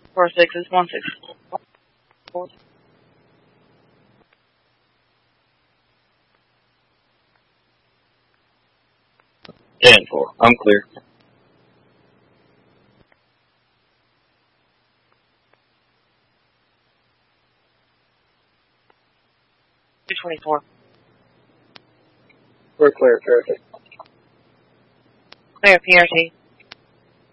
4-6 is 1-6. And 4. I'm clear. $224. We're clear, terrific. Clear, PRT.